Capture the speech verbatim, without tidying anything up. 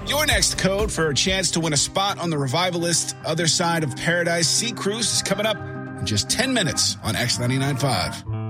Your next code for a chance to win a spot on the Revivalist Other Side of Paradise Sea Cruise is coming up in just ten minutes on X ninety-nine point five.